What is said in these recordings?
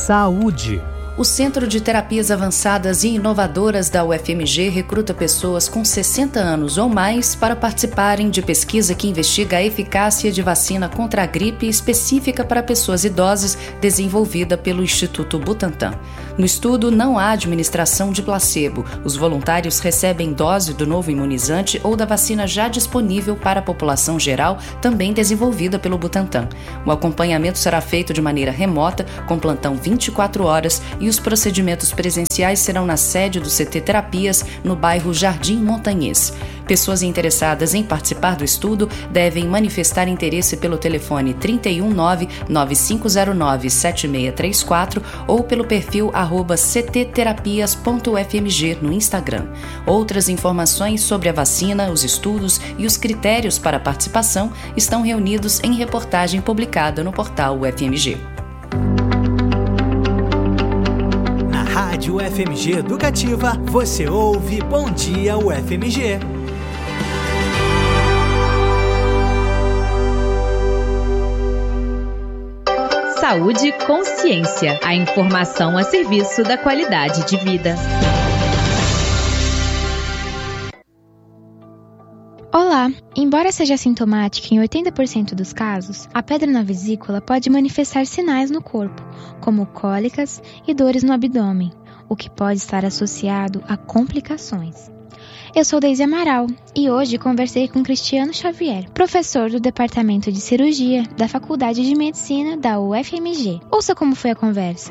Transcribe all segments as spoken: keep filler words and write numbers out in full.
Saúde. O Centro de Terapias Avançadas e Inovadoras da U F M G recruta pessoas com sessenta anos ou mais para participarem de pesquisa que investiga a eficácia de vacina contra a gripe específica para pessoas idosas, desenvolvida pelo Instituto Butantan. No estudo, não há administração de placebo. Os voluntários recebem dose do novo imunizante ou da vacina já disponível para a população geral, também desenvolvida pelo Butantan. O acompanhamento será feito de maneira remota, com plantão vinte e quatro horas, e os procedimentos presenciais serão na sede do C T Terapias, no bairro Jardim Montanhês. Pessoas interessadas em participar do estudo devem manifestar interesse pelo telefone trinta e um nove, nove cinco zero nove, sete seis três quatro ou pelo perfil arroba c t terapias ponto u f m g no Instagram. Outras informações sobre a vacina, os estudos e os critérios para a participação estão reunidos em reportagem publicada no portal U F M G. Na Rádio U F M G Educativa, você ouve Bom Dia U F M G. Saúde e consciência. A informação a serviço da qualidade de vida. Olá! Embora seja assintomática em oitenta por cento dos casos, a pedra na vesícula pode manifestar sinais no corpo, como cólicas e dores no abdômen, o que pode estar associado a complicações. Eu sou Deise Amaral e hoje conversei com Cristiano Xavier, professor do Departamento de Cirurgia da Faculdade de Medicina da U F M G. Ouça como foi a conversa.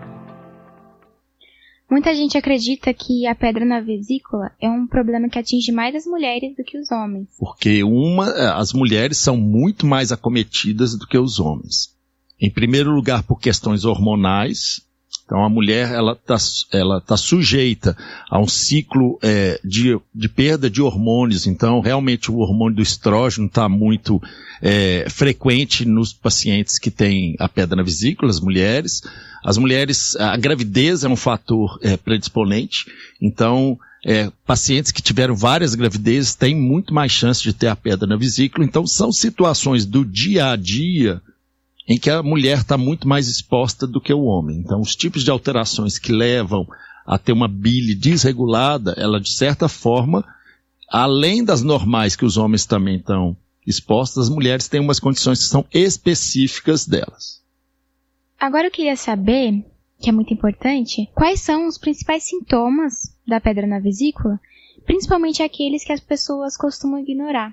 Muita gente acredita que a pedra na vesícula é um problema que atinge mais as mulheres do que os homens. Porque uma, as mulheres são muito mais acometidas do que os homens. Em primeiro lugar, por questões hormonais. Então, a mulher ela está ela tá sujeita a um ciclo é, de, de perda de hormônios. Então, realmente, o hormônio do estrógeno está muito é, frequente nos pacientes que têm a pedra na vesícula, as mulheres. As mulheres, a gravidez é um fator é, predisponente. Então, é, pacientes que tiveram várias gravidezes têm muito mais chance de ter a pedra na vesícula. Então, são situações do dia a dia em que a mulher está muito mais exposta do que o homem. Então, os tipos de alterações que levam a ter uma bile desregulada, ela, de certa forma, além das normais que os homens também estão expostos, as mulheres têm umas condições que são específicas delas. Agora eu queria saber, que é muito importante, quais são os principais sintomas da pedra na vesícula, principalmente aqueles que as pessoas costumam ignorar.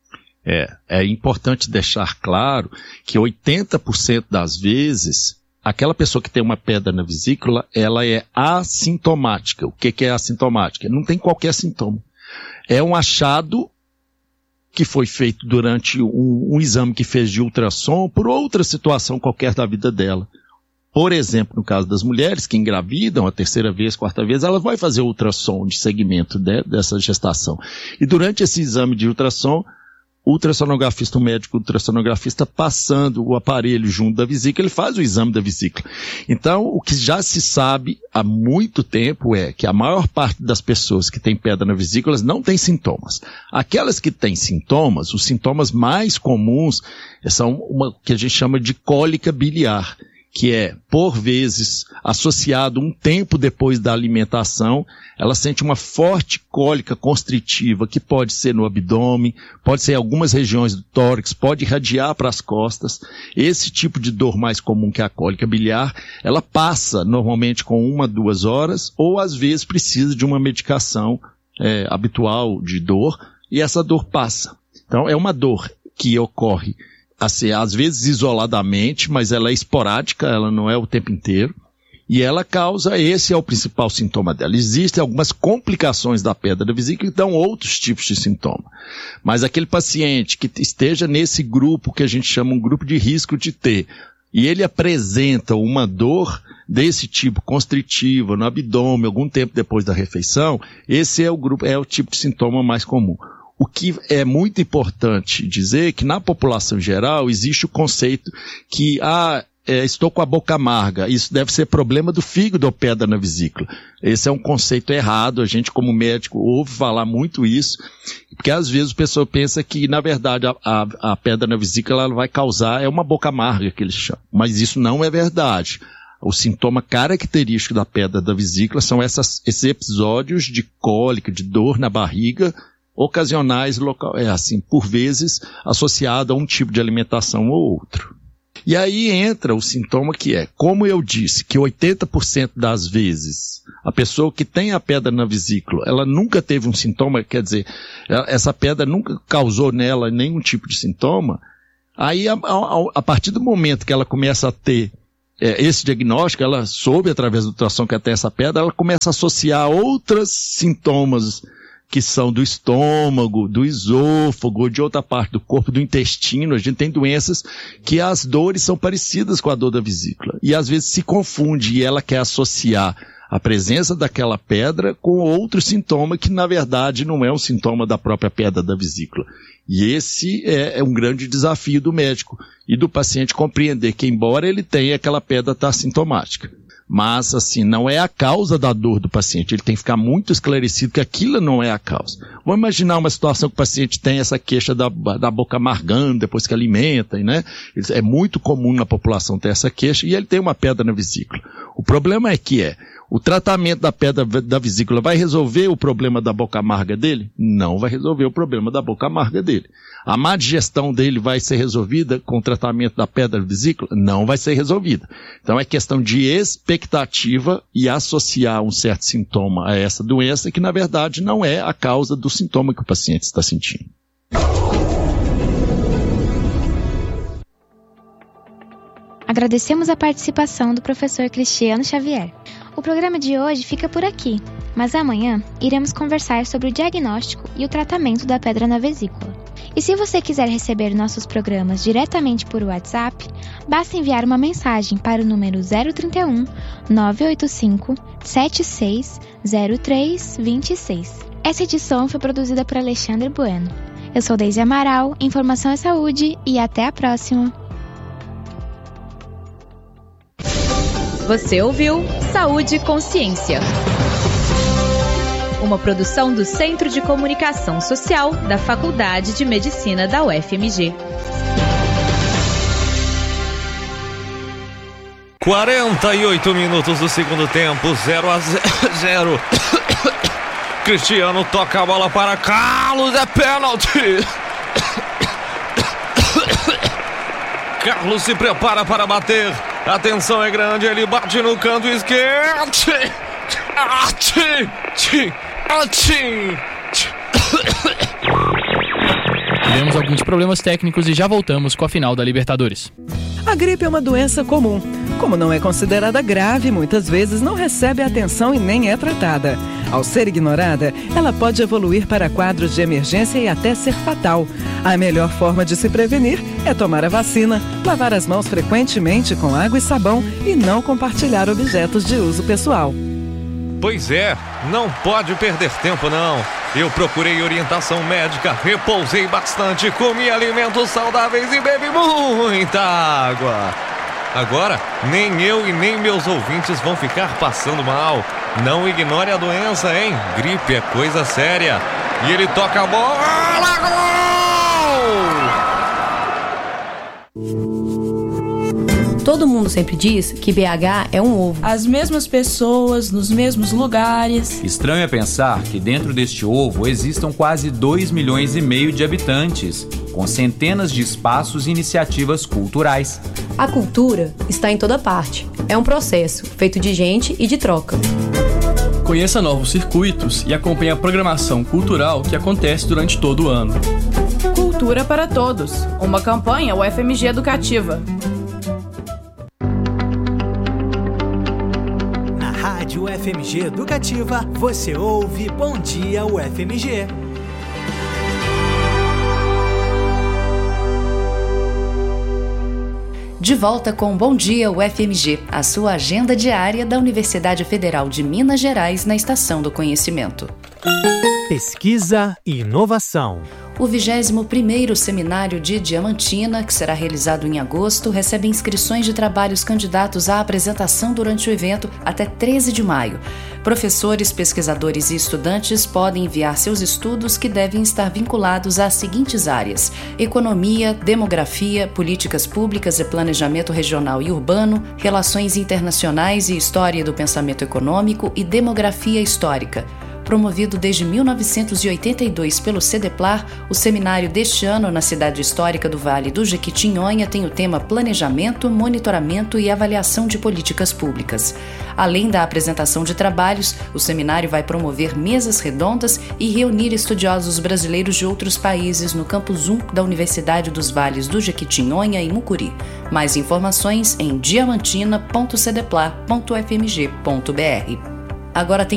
É, é importante deixar claro que oitenta por cento das vezes, aquela pessoa que tem uma pedra na vesícula, ela é assintomática. O que, que é assintomática? Não tem qualquer sintoma. É um achado que foi feito durante um, um exame que fez de ultrassom por outra situação qualquer da vida dela. Por exemplo, no caso das mulheres que engravidam a terceira vez, quarta vez, ela vai fazer ultrassom de segmento de, dessa gestação. E durante esse exame de ultrassom, o ultrassonografista, o médico ultrassonografista, passando o aparelho junto da vesícula, ele faz o exame da vesícula. Então, o que já se sabe há muito tempo é que a maior parte das pessoas que têm pedra na vesícula não tem sintomas. Aquelas que têm sintomas, os sintomas mais comuns são uma que a gente chama de cólica biliar, que é, por vezes, associado um tempo depois da alimentação, ela sente uma forte cólica constritiva, que pode ser no abdômen, pode ser em algumas regiões do tórax, pode irradiar para as costas. Esse tipo de dor mais comum, que é a cólica biliar, ela passa normalmente com uma, duas horas, ou às vezes precisa de uma medicação é, habitual de dor, e essa dor passa. Então, é uma dor que ocorre assim, às vezes isoladamente, mas ela é esporádica, ela não é o tempo inteiro, e ela causa, esse é o principal sintoma dela. Existem algumas complicações da pedra da vesícula, então outros tipos de sintoma. Mas aquele paciente que esteja nesse grupo que a gente chama um grupo de risco de ter, e ele apresenta uma dor desse tipo constritiva no abdômen, algum tempo depois da refeição, esse é o grupo, é o tipo de sintoma mais comum. O que é muito importante dizer é que na população geral existe o conceito que, ah, é, estou com a boca amarga, isso deve ser problema do fígado ou pedra na vesícula. Esse é um conceito errado, a gente como médico ouve falar muito isso, porque às vezes a pessoa pensa que, na verdade, a, a, a pedra na vesícula ela vai causar, é uma boca amarga que eles chamam, mas isso não é verdade. o sintoma característico da pedra da vesícula são essas, esses episódios de cólica, de dor na barriga, ocasionais, local, é assim, por vezes associado a um tipo de alimentação ou outro. E aí entra o sintoma que é, como eu disse, que oitenta por cento das vezes a pessoa que tem a pedra na vesícula, ela nunca teve um sintoma, quer dizer, essa pedra nunca causou nela nenhum tipo de sintoma, aí a, a, a partir do momento que ela começa a ter é, esse diagnóstico, ela soube através da ultrassom que ela tem essa pedra, ela começa a associar outros sintomas que são do estômago, do esôfago, de outra parte do corpo, do intestino. A gente tem doenças que as dores são parecidas com a dor da vesícula. E às vezes se confunde e ela quer associar a presença daquela pedra com outro sintoma que na verdade não é um sintoma da própria pedra da vesícula. E esse é, é um grande desafio do médico e do paciente compreender que embora ele tenha aquela pedra tá sintomática. Mas, assim, não é a causa da dor do paciente. Ele tem que ficar muito esclarecido que aquilo não é a causa. Vamos imaginar uma situação que o paciente tem essa queixa da, da boca amargando depois que alimenta, né? É muito comum na população ter essa queixa e ele tem uma pedra na vesícula. O problema é que é, o tratamento da pedra da vesícula vai resolver o problema da boca amarga dele? Não vai resolver o problema da boca amarga dele. A má digestão dele vai ser resolvida com o tratamento da pedra da vesícula? Não vai ser resolvida. Então é questão de expectativa e associar um certo sintoma a essa doença que na verdade não é a causa do sintoma que o paciente está sentindo. Agradecemos a participação do professor Cristiano Xavier. O programa de hoje fica por aqui, mas amanhã iremos conversar sobre o diagnóstico e o tratamento da pedra na vesícula. E se você quiser receber nossos programas diretamente por WhatsApp, basta enviar uma mensagem para o número zero trinta e um, nove oito cinco, sete seis zero três dois seis. Essa edição foi produzida por Alexandre Bueno. Eu sou Deise Amaral, Informação é Saúde e até a próxima! Você ouviu Saúde e Consciência, uma produção do Centro de Comunicação Social da Faculdade de Medicina da U F M G. quarenta e oito minutos do segundo tempo, zero a zero. Cristiano toca a bola para Carlos, é pênalti. Carlos se prepara para bater. A tensão é grande, ele bate no canto esquerdo. Tivemos alguns problemas técnicos e já voltamos com a final da Libertadores. A gripe é uma doença comum. Como não é considerada grave, muitas vezes não recebe atenção e nem é tratada. Ao ser ignorada, ela pode evoluir para quadros de emergência e até ser fatal. A melhor forma de se prevenir é tomar a vacina, lavar as mãos frequentemente com água e sabão e não compartilhar objetos de uso pessoal. Pois é, não pode perder tempo não. Eu procurei orientação médica, repousei bastante, comi alimentos saudáveis e bebi muita água. Agora, nem eu e nem meus ouvintes vão ficar passando mal. Não ignore a doença, hein? Gripe é coisa séria. E ele toca a bola, gol! Todo mundo sempre diz que B H é um ovo. As mesmas pessoas, nos mesmos lugares. Estranho é pensar que dentro deste ovo existam quase dois milhões e meio de habitantes, com centenas de espaços e iniciativas culturais. A cultura está em toda parte. É um processo feito de gente e de troca. Conheça novos circuitos e acompanhe a programação cultural que acontece durante todo o ano. Cultura para Todos, uma campanha U F M G Educativa. Na Rádio U F M G Educativa, você ouve Bom Dia U F M G. De volta com Bom Dia U F M G, a sua agenda diária da Universidade Federal de Minas Gerais na Estação do Conhecimento. Pesquisa e inovação. O vigésimo primeiro Seminário de Diamantina, que será realizado em agosto, recebe inscrições de trabalhos candidatos à apresentação durante o evento até treze de maio. Professores, pesquisadores e estudantes podem enviar seus estudos que devem estar vinculados às seguintes áreas: economia, demografia, políticas públicas e planejamento regional e urbano, relações internacionais e história do pensamento econômico e demografia histórica. Promovido desde mil novecentos e oitenta e dois pelo CEDEPLAR, o seminário deste ano na cidade histórica do Vale do Jequitinhonha tem o tema Planejamento, Monitoramento e Avaliação de Políticas Públicas. Além da apresentação de trabalhos, o seminário vai promover mesas redondas e reunir estudiosos brasileiros de outros países no Campus um da Universidade dos Vales do Jequitinhonha e Mucuri. Mais informações em diamantina ponto cedeplar ponto f m g ponto b r. Agora tem